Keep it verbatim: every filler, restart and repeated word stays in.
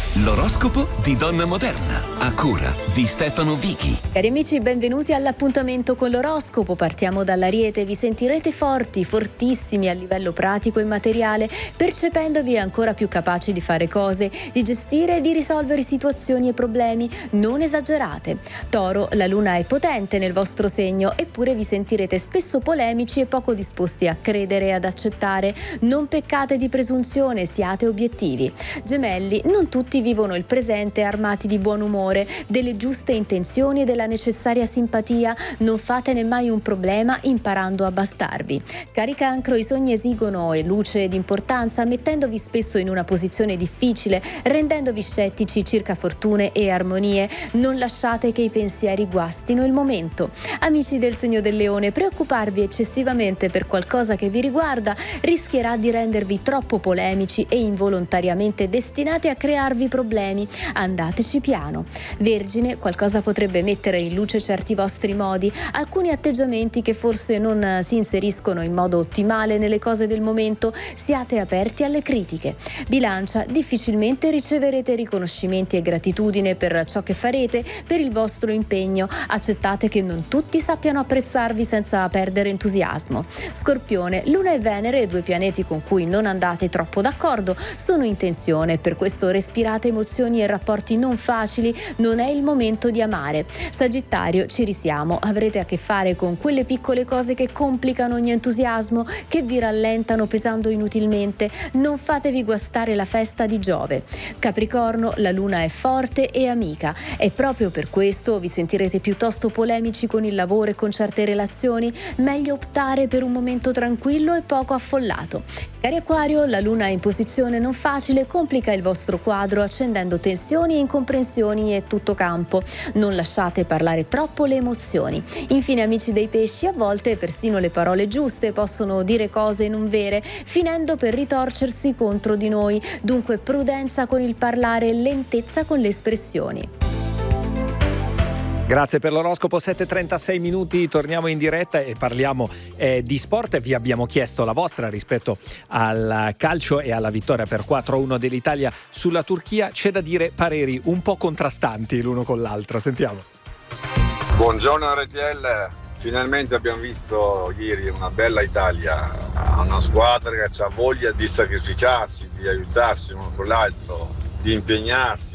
L'oroscopo di Donna Moderna, a cura di Stefano Vichi. Cari amici, benvenuti all'appuntamento con l'oroscopo. Partiamo dall'Ariete. Vi sentirete forti, fortissimi a livello pratico e materiale, percependovi ancora più capaci di fare cose, di gestire e di risolvere situazioni e problemi. Non esagerate. Toro, la luna è potente nel vostro segno, eppure vi sentirete spesso polemici e poco disposti a credere e ad accettare. Non peccate di presunzione, siate obiettivi. Gemelli, non tutti vivono il presente armati di buon umore, delle giuste intenzioni e della necessaria simpatia. Non fatene mai un problema imparando a bastarvi. Cari Cancro, i sogni esigono e luce ed importanza, mettendovi spesso in una posizione difficile, rendendovi scettici circa fortune e armonie. Non lasciate che i pensieri guastino il momento. Amici del segno del Leone, preoccuparvi eccessivamente per qualcosa che vi riguarda rischierà di rendervi troppo polemici e involontariamente destinati a crearvi problemi. Andateci piano. Vergine, qualcosa potrebbe mettere in luce certi vostri modi, alcuni atteggiamenti che forse non si inseriscono in modo ottimale nelle cose del momento. Siate aperti alle critiche. Bilancia, difficilmente riceverete riconoscimenti e gratitudine per ciò che farete, per il vostro impegno. Accettate che non tutti sappiano apprezzarvi senza perdere entusiasmo. Scorpione, Luna e Venere, due pianeti con cui non andate troppo d'accordo, sono in tensione, per questo respirate emozioni e rapporti non facili. Non è il momento di amare. Sagittario, ci risiamo. Avrete a che fare con quelle piccole cose che complicano ogni entusiasmo, che vi rallentano pesando inutilmente. Non fatevi guastare la festa di Giove. Capricorno, la luna è forte e amica, e proprio per questo vi sentirete piuttosto polemici con il lavoro e con certe relazioni. Meglio optare per un momento tranquillo e poco affollato. Cari Acquario, la luna in posizione non facile complica il vostro quadro, accendendo tensioni e incomprensioni e tutto campo. Non lasciate parlare troppo le emozioni. Infine, amici dei Pesci, a volte persino le parole giuste possono dire cose non vere, finendo per ritorcersi contro di noi. Dunque prudenza con il parlare e lentezza con le espressioni. Grazie per l'oroscopo. Sette e trentasei minuti, torniamo in diretta e parliamo eh, di sport. Vi abbiamo chiesto la vostra rispetto al calcio e alla vittoria per quattro a uno dell'Italia sulla Turchia. C'è da dire pareri un po' contrastanti l'uno con l'altro. Sentiamo. Buongiorno R T L, finalmente abbiamo visto ieri una bella Italia, una squadra che ha voglia di sacrificarsi, di aiutarsi uno con l'altro, di impegnarsi.